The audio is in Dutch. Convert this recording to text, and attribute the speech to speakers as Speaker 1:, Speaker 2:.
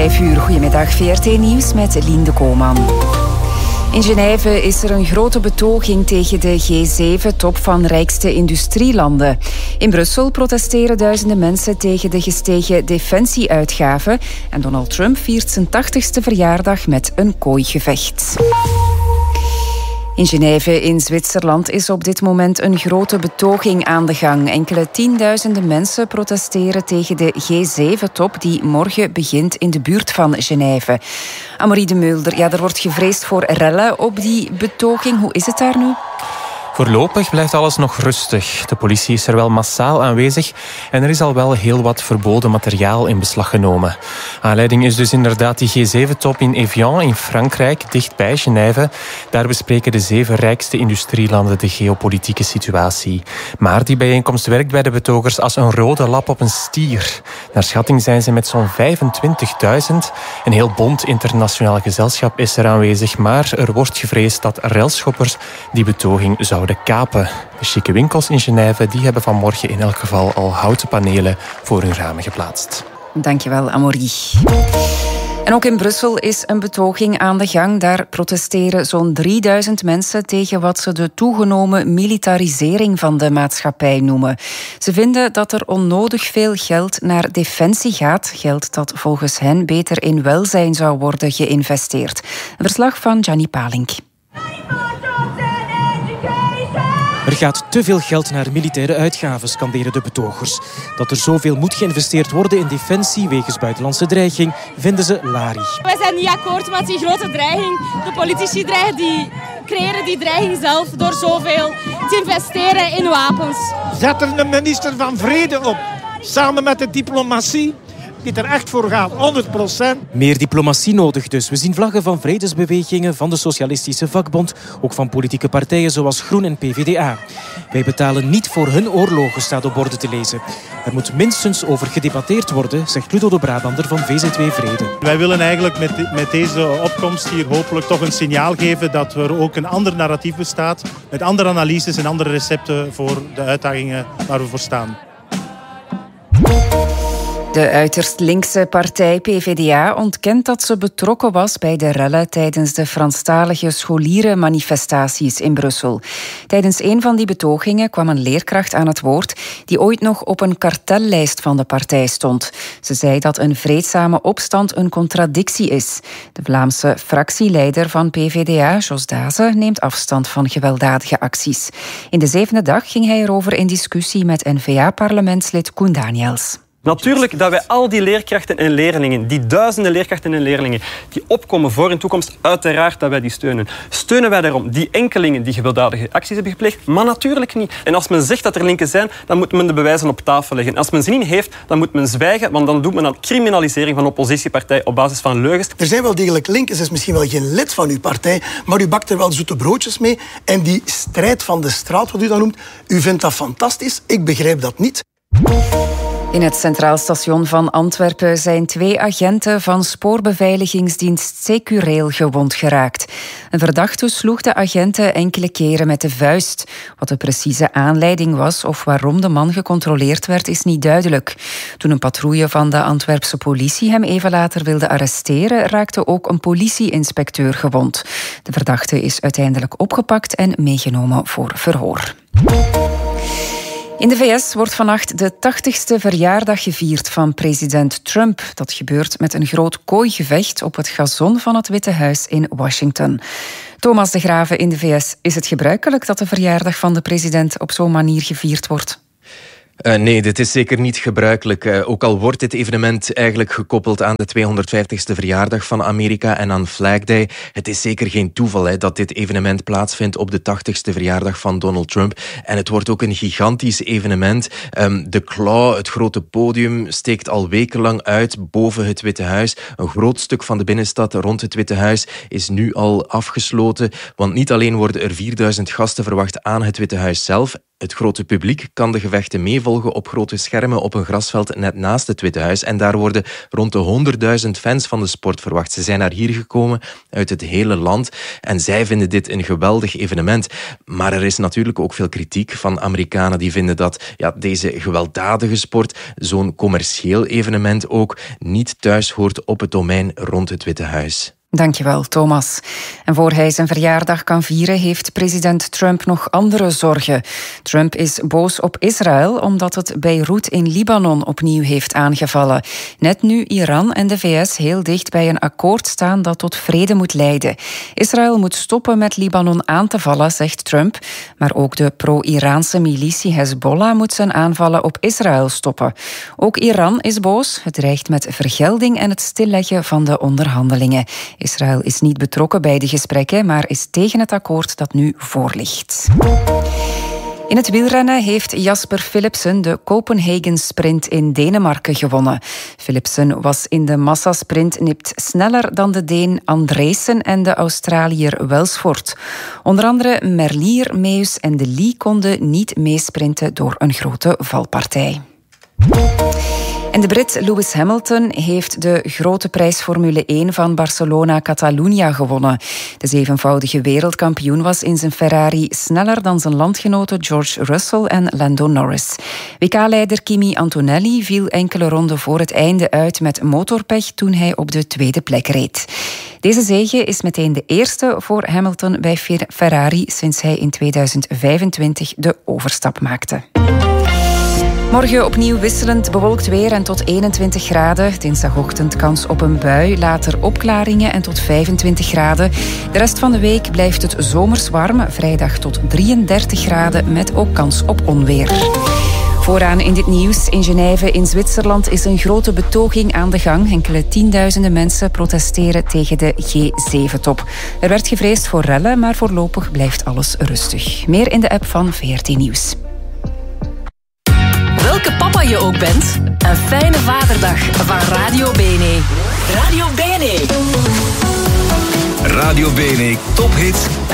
Speaker 1: 5 uur. Goedemiddag, VRT Nieuws met Lien de Koolman. In Genève is er een grote betoging tegen de G7-top van rijkste industrielanden. In Brussel protesteren duizenden mensen tegen de gestegen defensieuitgaven. En Donald Trump viert zijn 80ste verjaardag met een kooigevecht. In Genève in Zwitserland is op dit moment een grote betoging aan de gang. Enkele tienduizenden mensen protesteren tegen de G7-top die morgen begint in de buurt van Genève. Amorie de Mulder, er wordt gevreesd voor rellen op die betoging. Hoe is het daar nu?
Speaker 2: Voorlopig blijft alles nog rustig. De politie is er wel massaal aanwezig en er is al wel heel wat verboden materiaal in beslag genomen. Aanleiding is dus inderdaad die G7-top in Evian in Frankrijk, dichtbij Genève. Daar bespreken de 7 rijkste industrielanden de geopolitieke situatie. Maar die bijeenkomst werkt bij de betogers als een rode lap op een stier. Naar schatting zijn ze met zo'n 25.000. Een heel bont internationaal gezelschap is er aanwezig, maar er wordt gevreesd dat relschoppers die betoging zouden kapen. De chique winkels in Genève die hebben vanmorgen in elk geval al houten panelen voor hun ramen geplaatst.
Speaker 1: Dankjewel, Amorie. En ook in Brussel is een betoging aan de gang. Daar protesteren zo'n 3000 mensen tegen wat ze de toegenomen militarisering van de maatschappij noemen. Ze vinden dat er onnodig veel geld naar defensie gaat. Geld dat volgens hen beter in welzijn zou worden geïnvesteerd. Een verslag van Gianni Palink.
Speaker 3: Er gaat te veel geld naar militaire uitgaven, scanderen de betogers. Dat er zoveel moet geïnvesteerd worden in defensie wegens buitenlandse dreiging, vinden ze larig.
Speaker 4: Wij zijn niet akkoord met die grote dreiging. De politici creëren die dreiging zelf door zoveel te investeren in wapens.
Speaker 5: Zet er een minister van Vrede op, samen met de diplomatie, die er echt voor gaat, 100%.
Speaker 3: Meer diplomatie nodig dus. We zien vlaggen van vredesbewegingen, van de Socialistische Vakbond, ook van politieke partijen zoals Groen en PvdA. Wij betalen niet voor hun oorlogen, staat op borden te lezen. Er moet minstens over gedebatteerd worden, zegt Ludo de Brabander van VZW Vrede.
Speaker 6: Wij willen eigenlijk met deze opkomst hier hopelijk toch een signaal geven dat er ook een ander narratief bestaat, met andere analyses en andere recepten voor de uitdagingen waar we voor staan.
Speaker 1: De uiterst linkse partij PvdA ontkent dat ze betrokken was bij de rellen tijdens de Franstalige scholierenmanifestaties in Brussel. Tijdens een van die betogingen kwam een leerkracht aan het woord die ooit nog op een kartellijst van de partij stond. Ze zei dat een vreedzame opstand een contradictie is. De Vlaamse fractieleider van PvdA, Jos Daze, neemt afstand van gewelddadige acties. In de 7e dag ging hij erover in discussie met N-VA-parlementslid Koen Daniels.
Speaker 7: Natuurlijk dat wij al die leerkrachten en leerlingen, die duizenden leerkrachten en leerlingen, die opkomen voor hun toekomst, uiteraard dat wij die steunen. Steunen wij daarom die enkelingen die gewelddadige acties hebben gepleegd? Maar natuurlijk niet. En als men zegt dat er linken zijn, dan moet men de bewijzen op tafel leggen. Als men ze niet heeft, dan moet men zwijgen, want dan doet men aan criminalisering van een oppositiepartij op basis van leugens.
Speaker 8: Er zijn wel degelijk linken, ze is misschien wel geen lid van uw partij, maar u bakt er wel zoete broodjes mee. En die strijd van de straat, wat u dat noemt, u vindt dat fantastisch. Ik begrijp dat niet.
Speaker 1: In het Centraal Station van Antwerpen zijn 2 agenten van spoorbeveiligingsdienst Securail gewond geraakt. Een verdachte sloeg de agenten enkele keren met de vuist. Wat de precieze aanleiding was of waarom de man gecontroleerd werd, is niet duidelijk. Toen een patrouille van de Antwerpse politie hem even later wilde arresteren, raakte ook een politieinspecteur gewond. De verdachte is uiteindelijk opgepakt en meegenomen voor verhoor. In de VS wordt vannacht de 80ste verjaardag gevierd van president Trump. Dat gebeurt met een groot kooigevecht op het gazon van het Witte Huis in Washington. Thomas de Graven in de VS, is het gebruikelijk dat de verjaardag van de president op zo'n manier gevierd wordt?
Speaker 9: Nee, dit is zeker niet gebruikelijk. Ook al wordt dit evenement eigenlijk gekoppeld aan de 250ste verjaardag van Amerika en aan Flag Day. Het is zeker geen toeval dat dit evenement plaatsvindt op de 80ste verjaardag van Donald Trump. En het wordt ook een gigantisch evenement. De Claw, het grote podium, steekt al wekenlang uit boven het Witte Huis. Een groot stuk van de binnenstad rond het Witte Huis is nu al afgesloten. Want niet alleen worden er 4000 gasten verwacht aan het Witte Huis zelf Het grote publiek kan de gevechten meevolgen op grote schermen op een grasveld net naast het Witte Huis. En daar worden rond de 100.000 fans van de sport verwacht. Ze zijn naar hier gekomen uit het hele land en zij vinden dit een geweldig evenement. Maar er is natuurlijk ook veel kritiek van Amerikanen die vinden dat deze gewelddadige sport, zo'n commercieel evenement ook, niet thuis hoort op het domein rond het Witte Huis.
Speaker 1: Dankjewel, Thomas. En voor hij zijn verjaardag kan vieren, heeft president Trump nog andere zorgen. Trump is boos op Israël omdat het Beirut in Libanon opnieuw heeft aangevallen. Net nu Iran en de VS heel dicht bij een akkoord staan dat tot vrede moet leiden. Israël moet stoppen met Libanon aan te vallen, zegt Trump. Maar ook de pro-Iraanse militie Hezbollah moet zijn aanvallen op Israël stoppen. Ook Iran is boos. Het dreigt met vergelding en het stilleggen van de onderhandelingen. Israël is niet betrokken bij de gesprekken, maar is tegen het akkoord dat nu voorligt. In het wielrennen heeft Jasper Philipsen de Copenhagen Sprint in Denemarken gewonnen. Philipsen was in de massasprint nipt sneller dan de Deen Andresen en de Australiër Welsford. Onder andere Merlier, Meus en De Lee konden niet meesprinten door een grote valpartij. En de Brit Lewis Hamilton heeft de grote prijs Formule 1 van Barcelona-Catalunya gewonnen. De zevenvoudige wereldkampioen was in zijn Ferrari sneller dan zijn landgenoten George Russell en Lando Norris. WK-leider Kimi Antonelli viel enkele ronden voor het einde uit met motorpech toen hij op de tweede plek reed. Deze zege is meteen de eerste voor Hamilton bij Ferrari sinds hij in 2025 de overstap maakte. Morgen opnieuw wisselend bewolkt weer en tot 21 graden. Dinsdagochtend kans op een bui, later opklaringen en tot 25 graden. De rest van de week blijft het zomers warm. Vrijdag tot 33 graden met ook kans op onweer. Vooraan in dit nieuws. In Genève in Zwitserland is een grote betoging aan de gang. Enkele tienduizenden mensen protesteren tegen de G7-top. Er werd gevreesd voor rellen, maar voorlopig blijft alles rustig. Meer in de app van VRT Nieuws.
Speaker 10: Welke papa je ook bent, een fijne vaderdag van Radio Bene. Radio Bene.
Speaker 11: Radio Bene, tophits